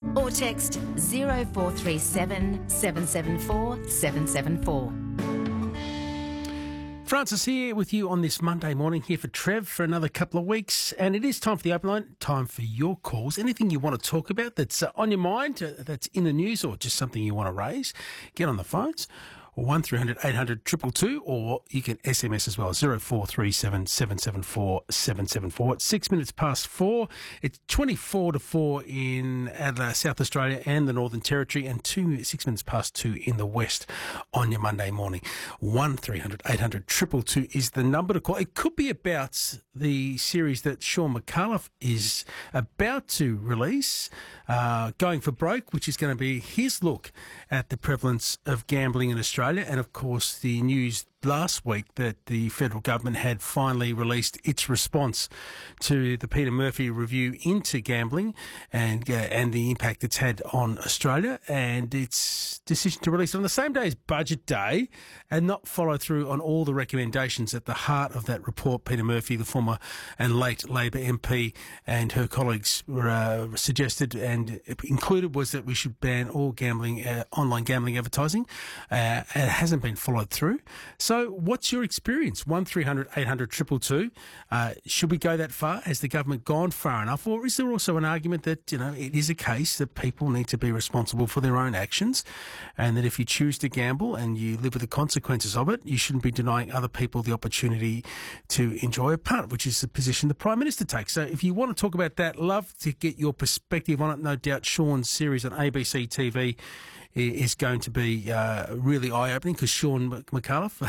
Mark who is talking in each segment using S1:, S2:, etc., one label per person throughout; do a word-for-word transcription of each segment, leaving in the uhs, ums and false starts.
S1: or text zero four three seven, seven seven four, seven seven four.
S2: Francis here with you on this Monday morning, here for Trev for another couple of weeks, and it is time for the open line, time for your calls. Anything you want to talk about that's uh, on your mind, uh, that's in the news, or just something you want to raise, get on the phones. one three hundred eight hundred two two two, or you can S M S as well, zero four three seven, seven seven four, seven seven four. It's six minutes past four. It's twenty-four to four in uh, South Australia and the Northern Territory, and two, six minutes past two in the West on your Monday morning. one three hundred eight hundred two two two is the number to call. It could be about the series that Sean McAuliffe is about to release, uh, Going for Broke, which is going to be his look at the prevalence of gambling in Australia. And, of course, the news last week that the federal government had finally released its response to the Peter Murphy review into gambling and uh, and the impact it's had on Australia, and its decision to release it on the same day as Budget Day and not follow through on all the recommendations at the heart of that report. Peter Murphy, the former and late Labor M P, and her colleagues were uh, suggested and included was that we should ban all gambling, uh, online gambling advertising. Uh, and it hasn't been followed through. So what's your experience? one three hundred eight hundred two two two. Uh, should we go that far? Has the government gone far enough? Or is there also an argument that, you know, it is a case that people need to be responsible for their own actions, and that if you choose to gamble and you live with the consequences of it, you shouldn't be denying other people the opportunity to enjoy a part, which is the position the Prime Minister takes. So if you want to talk about that, love to get your perspective on it. No doubt Sean's series on A B C T V is going to be uh, really eye-opening, because Sean McAuliffe,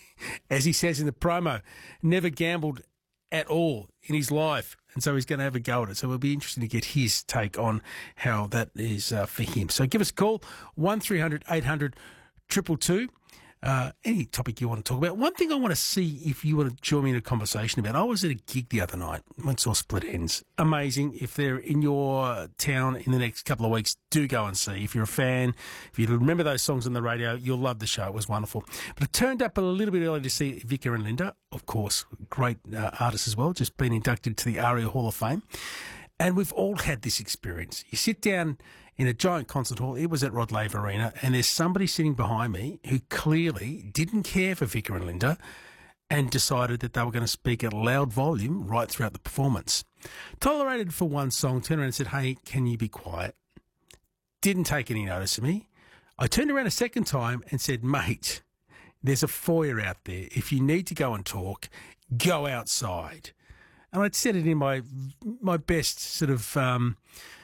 S2: as he says in the promo, never gambled at all in his life, and so he's going to have a go at it. So it'll be interesting to get his take on how that is uh, for him. So give us a call, one three hundred eight hundred two two two. Uh, any topic you want to talk about. One thing I want to see if you want to join me in a conversation about. I was at a gig the other night, went saw Split Ends. Amazing. If they're in your town in the next couple of weeks, do go and see. If you're a fan, if you remember those songs on the radio, you'll love the show. It was wonderful. But I turned up a little bit early to see Vicar and Linda, of course, great uh, artists as well, just been inducted to the ARIA Hall of Fame. And we've all had this experience. You sit down in a giant concert hall, it was at Rod Laver Arena, and there's somebody sitting behind me who clearly didn't care for Vicar and Linda and decided that they were going to speak at a loud volume right throughout the performance. Tolerated for one song, turned around and said, "Hey, can you be quiet?" Didn't take any notice of me. I turned around a second time and said, "Mate, there's a foyer out there. If you need to go and talk, go outside." And I'd said it in my my best sort of um,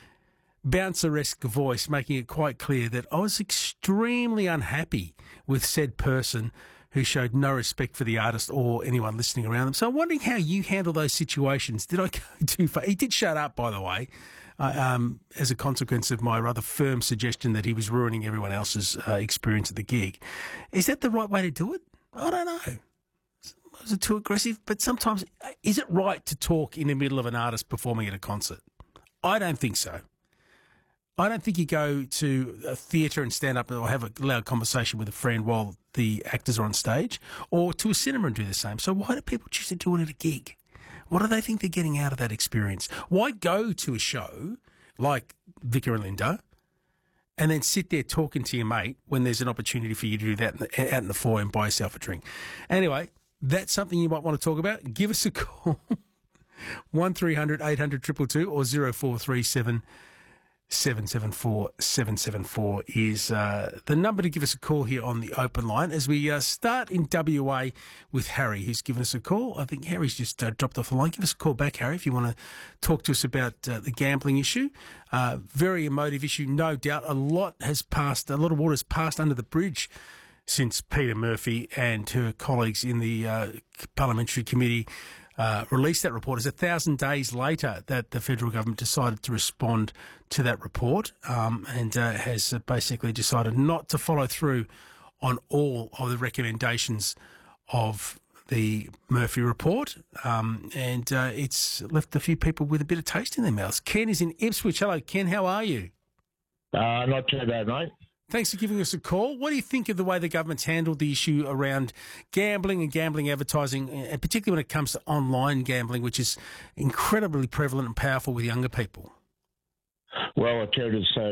S2: bouncer-esque voice, making it quite clear that I was extremely unhappy with said person who showed no respect for the artist or anyone listening around them. So I'm wondering how you handle those situations. Did I go too far? He did shut up, by the way, uh, um, as a consequence of my rather firm suggestion that he was ruining everyone else's uh, experience at the gig. Is that the right way to do it? I don't know. Was it too aggressive? But sometimes, is it right to talk in the middle of an artist performing at a concert? I don't think so. I don't think you go to a theatre and stand up or have a loud conversation with a friend while the actors are on stage, or to a cinema and do the same. So why do people choose to do it at a gig? What do they think they're getting out of that experience? Why go to a show like Vicar and Linda and then sit there talking to your mate when there's an opportunity for you to do that out in the foyer and buy yourself a drink? Anyway, that's something you might want to talk about. Give us a call, one three hundred eight hundred two two two, or zero four three seven, seven seven four, seven seven four is uh, the number to give us a call here on the open line, as we uh, start in W A with Harry, who's given us a call. I think Harry's just uh, dropped off the line. Give us a call back, Harry, if you want to talk to us about uh, the gambling issue. Uh, very emotive issue, no doubt. A lot has passed, a lot of water has passed under the bridge since Peter Murphy and her colleagues in the uh, Parliamentary Committee uh, released that report. It's a thousand days later that the federal government decided to respond to that report, um, and uh, has basically decided not to follow through on all of the recommendations of the Murphy report, um, and uh, it's left a few people with a bit of taste in their mouths. Ken is in Ipswich. Hello, Ken. How are you?
S3: Uh, not too bad, mate.
S2: Thanks for giving us a call. What do you think of the way the government's handled the issue around gambling and gambling advertising, and particularly when it comes to online gambling, which is incredibly prevalent and powerful with younger people?
S3: Well, I tell you, it's uh,